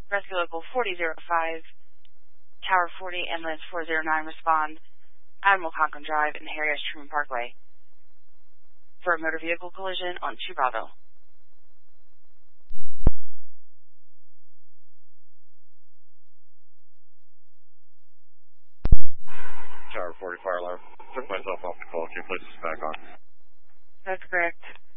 Rescue Local 4005, Tower 40, Ambulance 409, respond. Admiral Conklin Drive and Harry S. Truman Parkway for a motor vehicle collision on 2 Bravo. Tower 40 fire alarm. Took myself off the call. Can you place this back on? That's correct.